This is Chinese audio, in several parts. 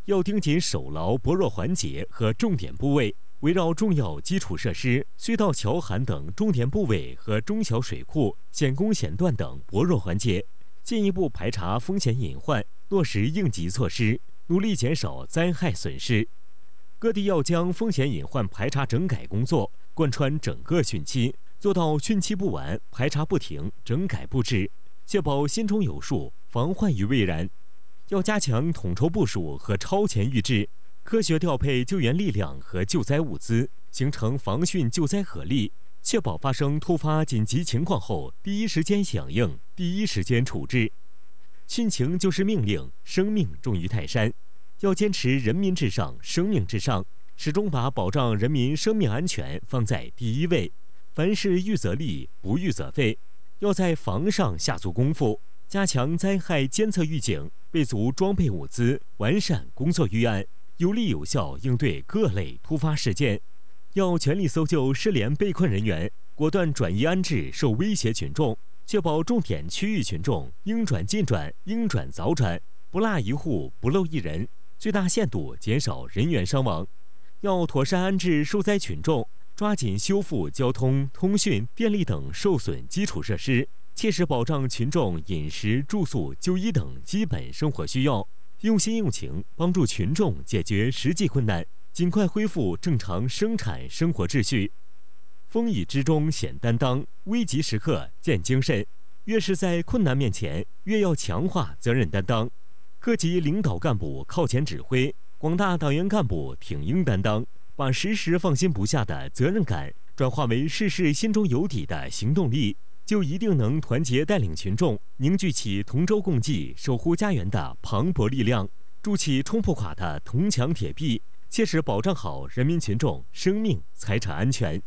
要盯紧手牢薄弱环节和重点部位，围绕重要基础设施、隧道、桥涵等重点部位和中小水库、险工险段等薄弱环节，进一步排查风险隐患，落实应急措施，努力减少灾害损失。各地要将风险隐患排查整改工作贯穿整个汛期，做到汛期不完、排查不停、整改不止，确保心中有数，防患于未然。要加强统筹部署和超前预置，科学调配救援力量和救灾物资，形成防汛救灾合力，确保发生突发紧急情况后第一时间响应、第一时间处置。汛情就是命令，生命重于泰山，要坚持人民至上、生命至上，始终把保障人民生命安全放在第一位。凡事预则立，不预则废，要在防上下足功夫，加强灾害监测预警，备足装备物资，完善工作预案，有力有效应对各类突发事件。要全力搜救失联被困人员，果断转移安置受威胁群众，确保重点区域群众应转尽转、应转早转，不落一户、不漏一人，最大限度减少人员伤亡。要妥善安置受灾群众，抓紧修复交通、通讯、电力等受损基础设施，切实保障群众饮食、住宿、就医等基本生活需要，用心用情帮助群众解决实际困难，尽快恢复正常生产生活秩序。风雨之中显担当，危急时刻见精神。越是在困难面前，越要强化责任担当。各级领导干部靠前指挥，广大党员干部挺膺担当，把时时放心不下的责任感转化为事事心中有底的行动力，就一定能团结带领群众，凝聚起同舟共济、守护家园的磅礴力量，筑起冲不垮的铜墙铁壁，切实保障好人民群众生命财产安全。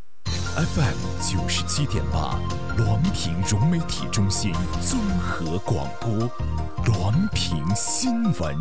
FM 97.8，滦平融媒体中心综合广播，滦平新闻。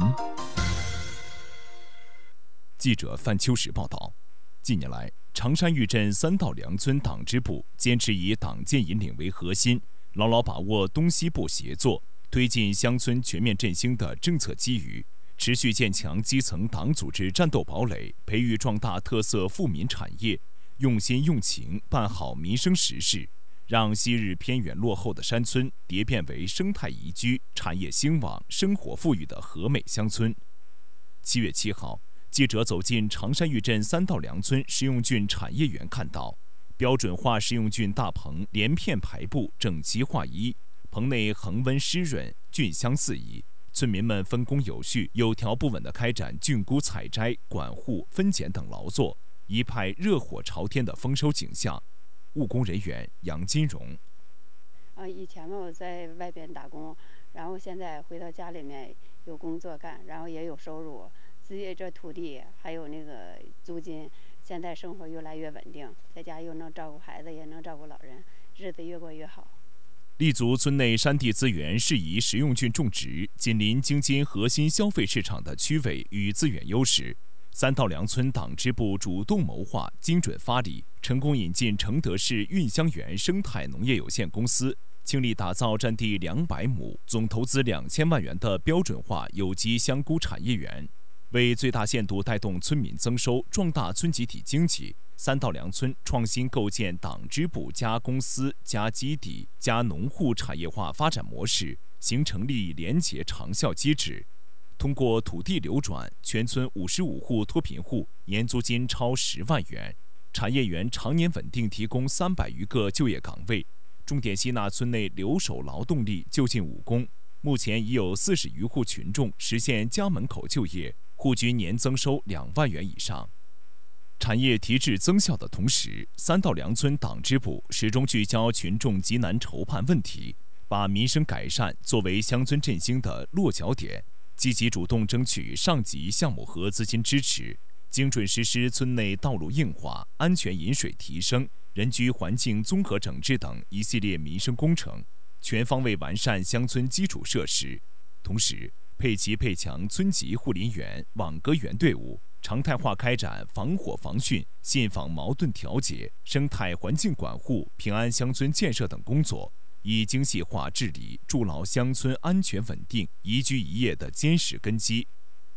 记者范秋实报道，近年来，长山峪镇三道梁村党支部坚持以党建引领为核心，牢牢把握东西部协作，推进乡村全面振兴的政策机遇，持续建强基层党组织战斗堡垒，培育壮大特色富民产业，用心用情办好民生实事，让昔日偏远落后的山村蝶变为生态宜居、产业兴旺、生活富裕的和美乡村。7月7号，记者走进长山峪镇三道梁村食用菌产业园，看到标准化食用菌大棚连片排布，整齐划一，棚内恒温湿润，菌香四溢。村民们分工有序、有条不紊地开展菌菇采摘、管护、分拣等劳作，一派热火朝天的丰收景象。务工人员杨金荣： 以前嘛我在外边打工，然后现在回到家里面有工作干，然后也有收入，自己这土地还有那个租金，现在生活越来越稳定，在家又能照顾孩子，也能照顾老人，日子越过越好。 立足村内山地资源适宜食用菌种植，紧邻京津核心消费市场的区位与资源优势，三道梁村党支部主动谋划、精准发力，成功引进承德市运香园生态农业有限公司，倾力打造占地200亩、总投资2000万元的标准化有机香菇产业园，为最大限度带动村民增收、壮大村集体经济。三道梁村创新构建党支部加公司加基地加农户产业化发展模式，形成利益联结长效机制。通过土地流转，全村55户脱贫户年租金超10万元，产业园常年稳定提供300余个就业岗位，重点吸纳村内留守劳动力就近务工。目前已有40余户群众实现家门口就业，户均年增收2万元以上。产业提质增效的同时，三道梁村党支部始终聚焦群众急难愁盼问题，把民生改善作为乡村振兴的落脚点，积极主动争取上级项目和资金支持，精准实施村内道路硬化、安全饮水提升、人居环境综合整治等一系列民生工程，全方位完善乡村基础设施。同时，配齐配强村级护林员、网格员队伍，常态化开展防火防汛、信访矛盾调解、生态环境管护、平安乡村建设等工作，以精细化治理筑牢乡村安全稳定、宜居宜业的坚实根基。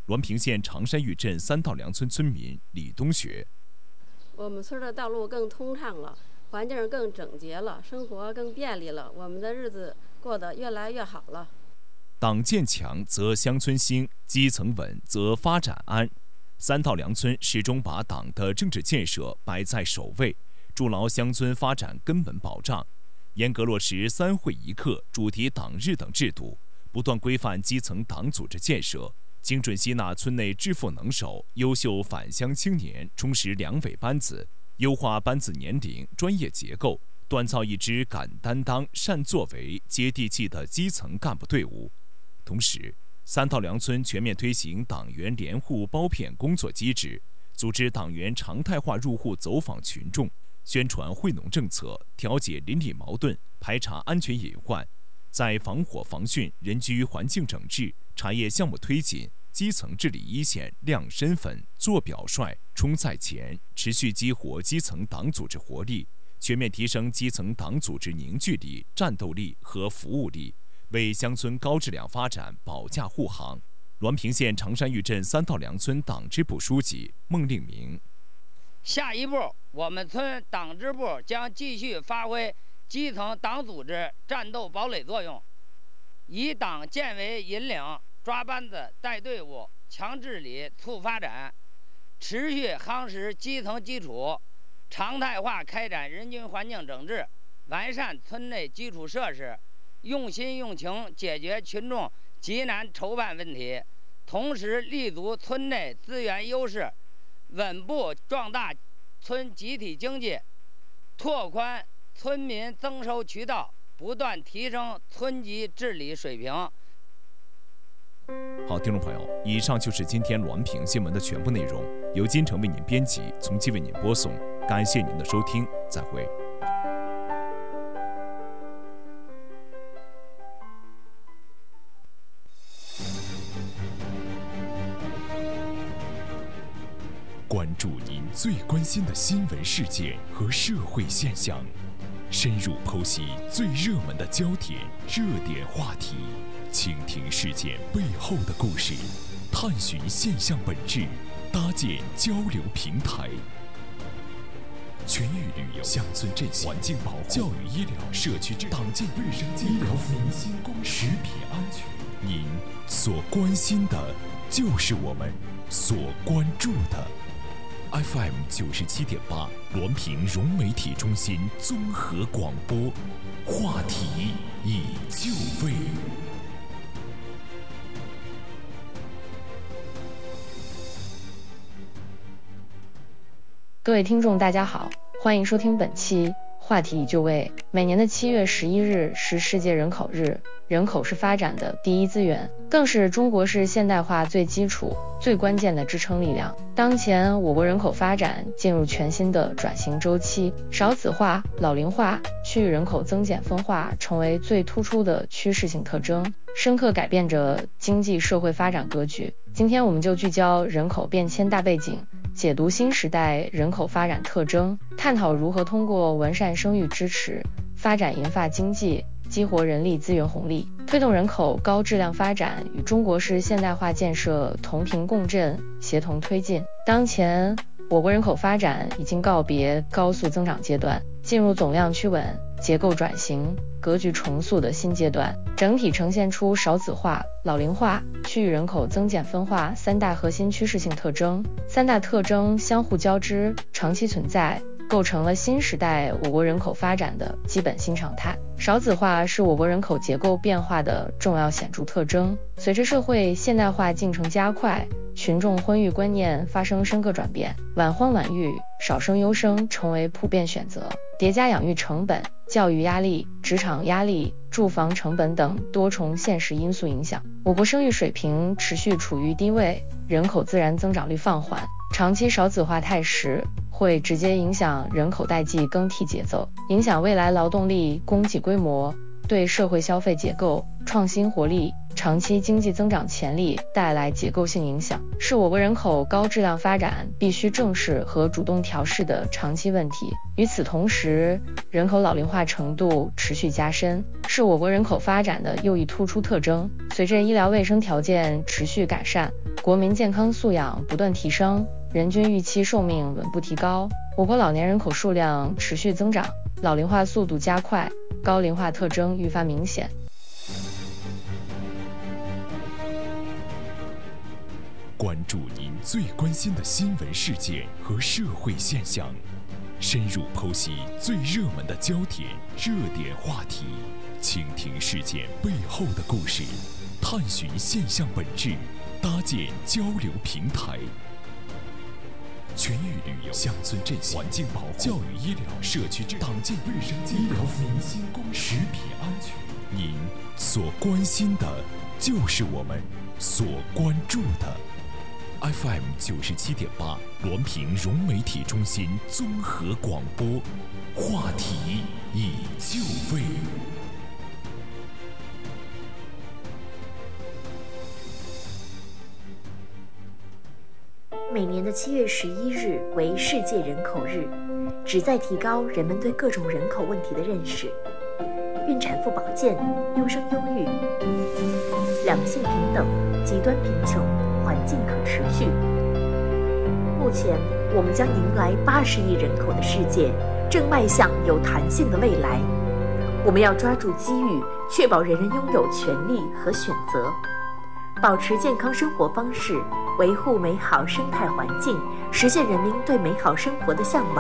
滦平县长山峪镇三道梁村村民李东学： 我们村的道路更通畅了，环境更整洁了，生活更便利了，我们的日子过得越来越好了。 党建强则乡村兴，基层稳则发展安。三道梁村始终把党的政治建设摆在首位，筑牢乡村发展根本保障，严格落实3会1课、主题党日等制度，不断规范基层党组织建设，精准吸纳村内智妇能手、优秀返乡青年，充实两委班子，优化班子年龄、专业结构，锻造一支敢担当、善作为、接地气的基层干部队伍。同时，三道梁村全面推行党员联户包片工作机制，组织党员常态化入户走访群众，宣传惠农政策，调解邻里矛盾，排查安全隐患，在防火防汛、人居环境整治、茶叶项目推进、基层治理一线亮身份、做表率、冲在前，持续激活基层党组织活力，全面提升基层党组织凝聚力、战斗力和服务力，为乡村高质量发展保驾护航。滦平县长山峪镇三道梁村党支部书记孟令明： 下一步，我们村党支部将继续发挥基层党组织战斗堡垒作用，以党建为引领，抓班子带队伍，强治理促发展，持续夯实基层基础，常态化开展人均环境整治，完善村内基础设施，用心用情解决群众急难筹办问题，同时立足村内资源优势，稳步壮大村集体经济，拓宽村民增收渠道，不断提升村级治理水平。 好，听众朋友，以上就是今天滦平新闻的全部内容，由金城为您编辑，从期为您播送，感谢您的收听，再会。关注您最关心的新闻事件和社会现象，深入剖析最热门的焦点、热点话题，倾听事件背后的故事，探寻现象本质，搭建交流平台。全域旅游、乡村振兴、环境保护、教育医疗、社区党建卫生、医疗服务、食品安全，您所关心的，就是我们所关注的。FM 97.8，滦平融媒体中心综合广播，话题已就位。 各位听众大家好，欢迎收听本期话题已就位。每年的7月11日是世界人口日，人口是发展的第一资源，更是中国式现代化最基础、最关键的支撑力量。当前我国人口发展进入全新的转型周期，少子化、老龄化、区域人口增减分化成为最突出的趋势性特征，深刻改变着经济社会发展格局。今天我们就聚焦人口变迁大背景，解读新时代人口发展特征，探讨如何通过完善生育支持、发展银发经济，激活人力资源红利，推动人口高质量发展与中国式现代化建设同频共振，协同推进。当前我国人口发展已经告别高速增长阶段，进入总量趋稳、结构转型、格局重塑的新阶段，整体呈现出少子化、老龄化、区域人口增减分化3大核心趋势性特征。3大特征相互交织，长期存在，构成了新时代我国人口发展的基本新常态。少子化是我国人口结构变化的重要显著特征。随着社会现代化进程加快，群众婚育观念发生深刻转变，晚婚晚育、少生优生成为普遍选择。叠加养育成本、教育压力、职场压力、住房成本等多重现实因素影响，我国生育水平持续处于低位，人口自然增长率放缓。长期少子化态势会直接影响人口代际更替节奏，影响未来劳动力供给规模，对社会消费结构、创新活力、 长期经济增长潜力带来结构性影响，是我国人口高质量发展必须正视和主动调试的长期问题。与此同时，人口老龄化程度持续加深，是我国人口发展的又一突出特征。随着医疗卫生条件持续改善，国民健康素养不断提升，人均预期寿命稳步提高，我国老年人口数量持续增长，老龄化速度加快，高龄化特征愈发明显。 关注您最关心的新闻事件和社会现象，深入剖析最热门的焦点、热点话题，倾听事件背后的故事，探寻现象本质，搭建交流平台。全域旅游、乡村振兴、环境保护、教育医疗、社区党建卫生、医疗民心公食品安全，您所关心的，就是我们所关注的。FM 97.8，滦平融媒体中心综合广播，话题已就位。 每年的7月11日为世界人口日，旨在提高人们对各种人口问题的认识。孕产妇保健、优生优育、两性平等、极端贫穷、环境可持续。目前，我们将迎来80亿人口的世界，正迈向有弹性的未来。我们要抓住机遇，确保人人拥有权利和选择，保持健康生活方式，维护美好生态环境，实现人民对美好生活的向往。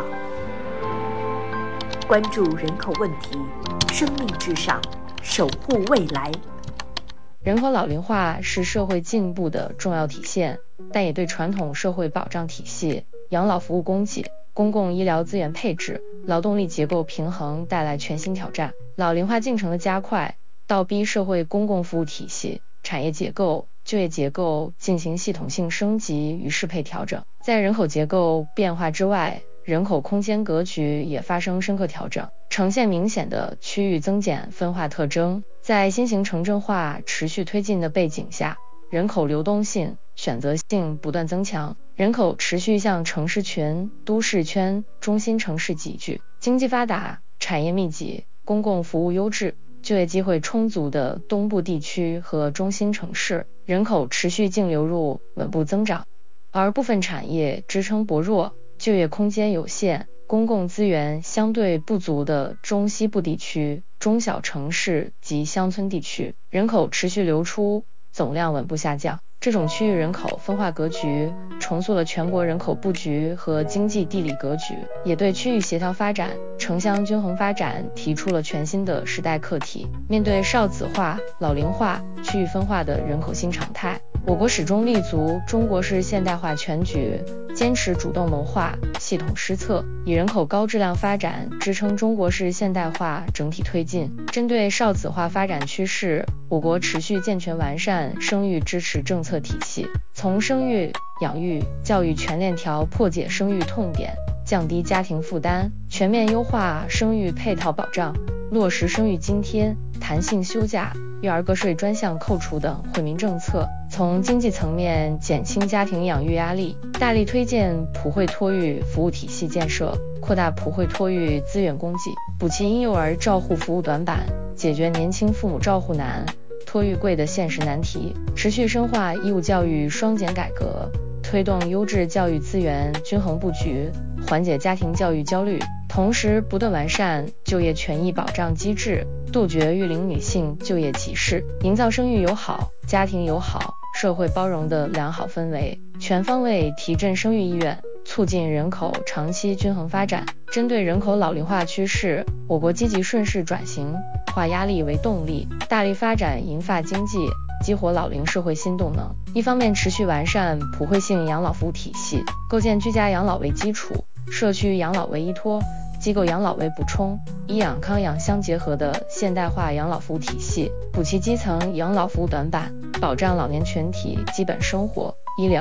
关注人口问题，生命至上，守护未来。 人口老龄化是社会进步的重要体现，但也对传统社会保障体系、养老服务供给、公共医疗资源配置、劳动力结构平衡带来全新挑战。老龄化进程的加快，倒逼社会公共服务体系、产业结构、就业结构进行系统性升级与适配调整。在人口结构变化之外，人口空间格局也发生深刻调整，呈现明显的区域增减分化特征。在新型城镇化持续推进的背景下，人口流动性、选择性不断增强，人口持续向城市群、都市圈、中心城市集聚。经济发达、产业密集、公共服务优质、就业机会充足的东部地区和中心城市，人口持续净流入稳步增长，而部分产业支撑薄弱、就业空间有限、公共资源相对不足的中西部地区、中小城市及乡村地区，人口持续流出，总量稳步下降。这种区域人口分化格局重塑了全国人口布局和经济地理格局，也对区域协调发展、城乡均衡发展提出了全新的时代课题。面对少子化、老龄化、区域分化的人口新常态，我国始终立足中国式现代化全局，坚持主动谋划、系统施策，以人口高质量发展支撑中国式现代化整体推进。针对少子化发展趋势，我国持续健全完善生育支持政策体系，从生育、养育、教育全链条破解生育痛点，降低家庭负担，全面优化生育配套保障，落实生育津贴、弹性休假、育儿个税专项扣除等惠民政策，从经济层面减轻家庭养育压力，大力推荐普惠托育服务体系建设，扩大普惠托育资源供给，补齐婴幼儿照护服务短板，解决年轻父母照护难、托育贵的现实难题，持续深化义务教育双减改革，推动优质教育资源均衡布局，缓解家庭教育焦虑，同时不断完善就业权益保障机制，杜绝育龄女性就业歧视，营造生育友好、家庭友好、社会包容的良好氛围，全方位提振生育意愿，促进人口长期均衡发展。针对人口老龄化趋势，我国积极顺势转型，化压力为动力，大力发展银发经济，激活老龄社会新动能。一方面持续完善普惠性养老服务体系，构建居家养老为基础、社区养老为依托、机构养老为补充、医养康养相结合的现代化养老服务体系，补齐基层养老服务短板，保障老年群体基本生活、医疗、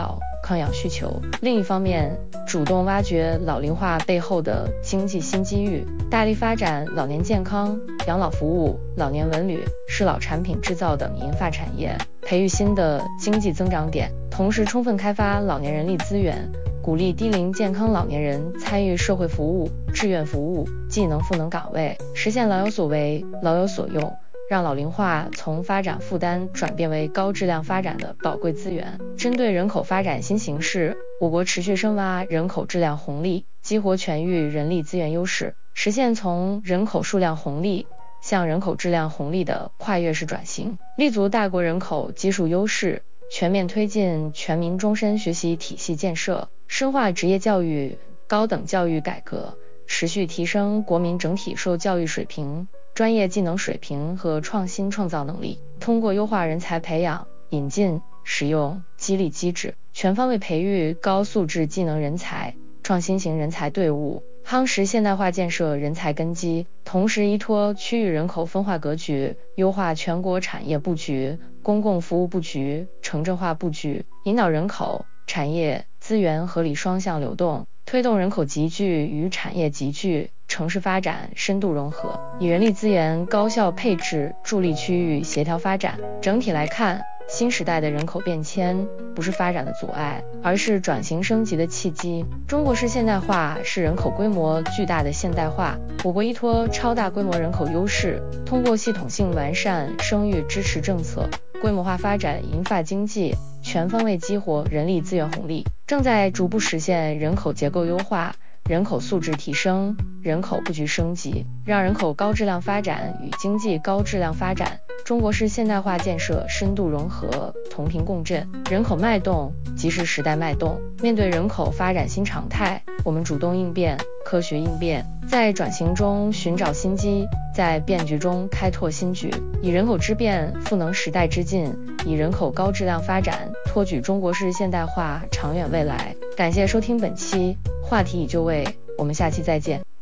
抗氧需求。另一方面，主动挖掘老龄化背后的经济新机遇，大力发展老年健康、养老服务、老年文旅、适老产品制造等银发产业，培育新的经济增长点，同时充分开发老年人力资源，鼓励低龄健康老年人参与社会服务、志愿服务、技能赋能岗位，实现老有所为、老有所用，让老龄化从发展负担转变为高质量发展的宝贵资源。针对人口发展新形势，我国持续深挖人口质量红利，激活全域人力资源优势，实现从人口数量红利向人口质量红利的跨越式转型，立足大国人口基数优势，全面推进全民终身学习体系建设，深化职业教育、高等教育改革，持续提升国民整体受教育水平、专业技能水平和创新创造能力，通过优化人才培养、引进、使用、激励机制，全方位培育高素质技能人才、创新型人才队伍，夯实现代化建设人才根基，同时依托区域人口分化格局，优化全国产业布局、公共服务布局、城镇化布局，引导人口、产业、资源合理双向流动，推动人口集聚与产业集聚、城市发展深度融合，以人力资源高效配置助力区域协调发展。整体来看，新时代的人口变迁不是发展的阻碍，而是转型升级的契机。中国式现代化是人口规模巨大的现代化，我国依托超大规模人口优势，通过系统性完善生育支持政策，规模化发展银发经济，全方位激活人力资源红利，正在逐步实现人口结构优化、人口素质提升、人口布局升级，让人口高质量发展与经济高质量发展、中国式现代化建设深度融合、同频共振。人口脉动即是时代脉动，面对人口发展新常态，我们主动应变、科学应变，在转型中寻找新机，在变局中开拓新局，以人口之变赋能时代之进，以人口高质量发展托举中国式现代化长远未来。感谢收听本期话题已就位，我们下期再见。